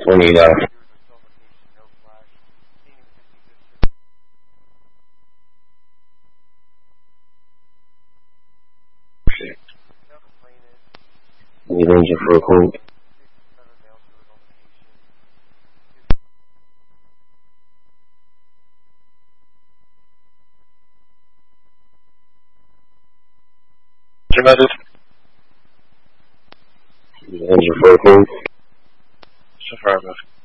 When you need engine for a quote. Method. Engine for a quote. So far,